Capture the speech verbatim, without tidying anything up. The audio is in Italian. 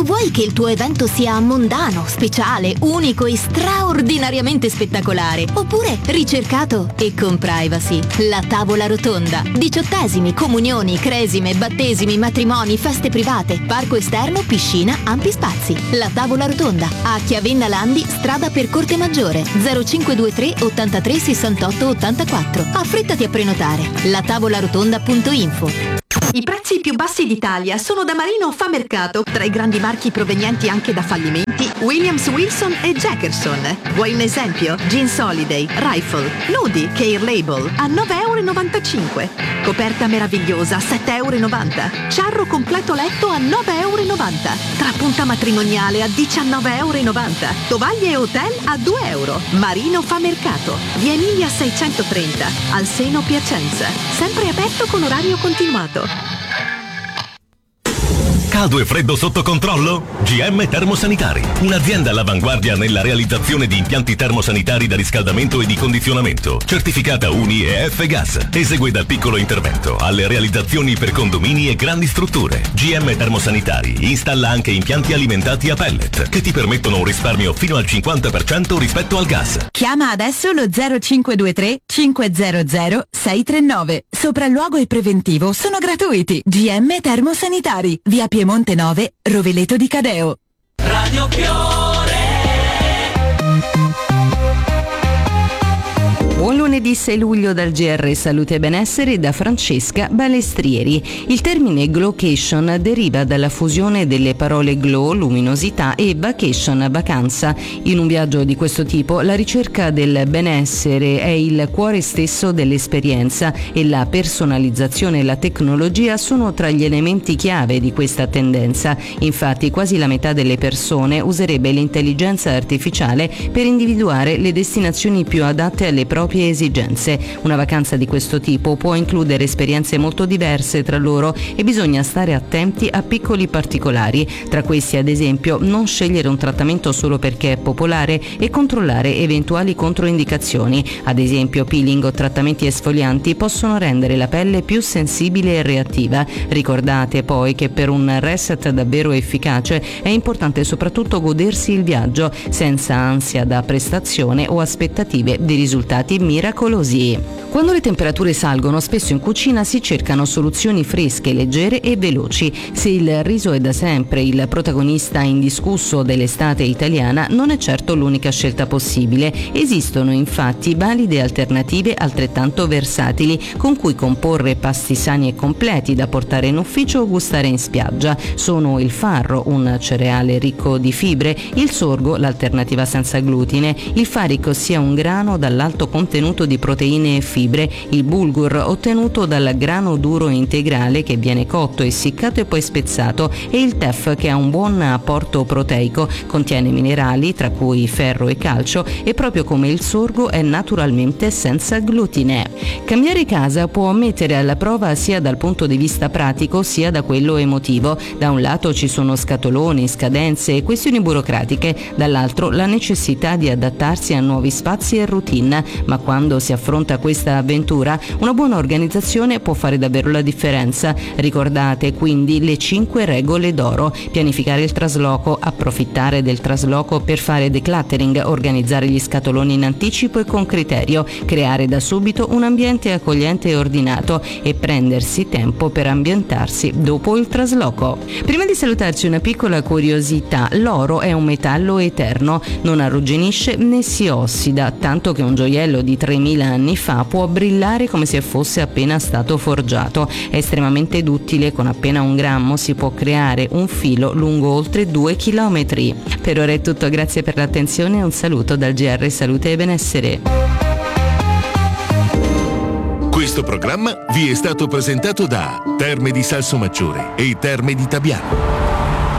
Vuoi che il tuo evento sia mondano, speciale, unico e straordinariamente spettacolare? Oppure ricercato e con privacy? La tavola rotonda. Diciottesimi, comunioni, cresime, battesimi, matrimoni, feste private, parco esterno, piscina, ampi spazi. La tavola rotonda. A Chiavenna Landi, strada per Corte Maggiore, zero cinque due tre ottantatré sessantotto ottantaquattro. Affrettati a prenotare. la tavola rotonda punto info. I prezzi più bassi d'Italia sono da Marino Fa Mercato, tra i grandi marchi provenienti anche da fallimenti Williams, Wilson e Jackerson. Vuoi un esempio? Jeans Holiday, Rifle, Nudi, Care Label a nove virgola novantacinque euro. Coperta meravigliosa a sette virgola novanta euro. Ciarro completo letto a nove virgola novanta euro. Trapunta matrimoniale a diciannove virgola novanta euro. Tovaglie e hotel a due euro. Marino Fa Mercato, via Emilia seicentotrenta, al Seno Piacenza. Sempre aperto con orario continuato. Caldo e freddo sotto controllo? G M Termosanitari, un'azienda all'avanguardia nella realizzazione di impianti termosanitari da riscaldamento e di condizionamento, certificata U N I e F-Gas. Esegue dal piccolo intervento alle realizzazioni per condomini e grandi strutture. G M Termosanitari installa anche impianti alimentati a pellet che ti permettono un risparmio fino al cinquanta per cento rispetto al gas. Chiama adesso lo zero cinque due tre cinque zero zero sei tre nove. Sopralluogo e preventivo sono gratuiti. G M Termosanitari, via Piemonte nove, Roveleto di Cadeo. Radio Fiore. Buon lunedì sei luglio dal G R Salute e Benessere da Francesca Balestrieri. Il termine glowcation deriva dalla fusione delle parole glow, luminosità, e vacation, vacanza. In un viaggio di questo tipo la ricerca del benessere è il cuore stesso dell'esperienza e la personalizzazione e la tecnologia sono tra gli elementi chiave di questa tendenza. Infatti quasi la metà delle persone userebbe l'intelligenza artificiale per individuare le destinazioni più adatte alle proprie esigenze. Una vacanza di questo tipo può includere esperienze molto diverse tra loro e bisogna stare attenti a piccoli particolari. Tra questi, ad esempio, non scegliere un trattamento solo perché è popolare e controllare eventuali controindicazioni. Ad esempio, peeling o trattamenti esfolianti possono rendere la pelle più sensibile e reattiva. Ricordate poi che per un reset davvero efficace è importante soprattutto godersi il viaggio senza ansia da prestazione o aspettative di risultati miracolosi. Quando le temperature salgono, spesso in cucina si cercano soluzioni fresche, leggere e veloci. Se il riso è da sempre il protagonista indiscusso dell'estate italiana, non è certo l'unica scelta possibile. Esistono infatti valide alternative altrettanto versatili con cui comporre pasti sani e completi da portare in ufficio o gustare in spiaggia. Sono il farro, un cereale ricco di fibre, il sorgo, l'alternativa senza glutine, il faric, ossia un grano dall'alto contenuto di proteine e fibre, il bulgur, ottenuto dal grano duro integrale che viene cotto, essiccato e poi spezzato, e il teff, che ha un buon apporto proteico, contiene minerali tra cui ferro e calcio e proprio come il sorgo è naturalmente senza glutine. Cambiare casa può mettere alla prova sia dal punto di vista pratico sia da quello emotivo. Da un lato ci sono scatoloni, scadenze e questioni burocratiche, dall'altro la necessità di adattarsi a nuovi spazi e routine, ma quando si affronta questa avventura una buona organizzazione può fare davvero la differenza. Ricordate quindi le cinque regole d'oro: pianificare il trasloco, approfittare del trasloco per fare decluttering, organizzare gli scatoloni in anticipo e con criterio, creare da subito un ambiente accogliente e ordinato e prendersi tempo per ambientarsi dopo il trasloco. Prima di salutarci una piccola curiosità: l'oro è un metallo eterno, non arrugginisce né si ossida, tanto che un gioiello di tremila anni fa può brillare come se fosse appena stato forgiato. È estremamente duttile, con appena un grammo si può creare un filo lungo oltre due chilometri. Per ora è tutto, grazie per l'attenzione e un saluto dal G R Salute e Benessere. Questo programma vi è stato presentato da Terme di Salsomaggiore e Terme di Tabiano.